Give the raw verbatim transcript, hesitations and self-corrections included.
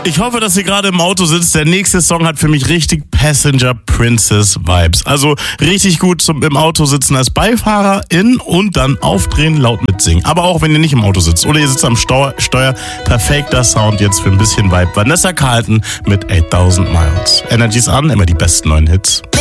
Ich hoffe, dass ihr gerade im Auto sitzt. Der nächste Song hat für mich richtig Passenger Princess Vibes. Also richtig gut zum im Auto sitzen als Beifahrerin und dann aufdrehen, laut mitsingen. Aber auch wenn ihr nicht im Auto sitzt oder ihr sitzt am Steuer, Steuer perfekter Sound jetzt für ein bisschen Vibe. Vanessa Carlton mit achttausend Miles. Energies an, immer die besten neuen Hits.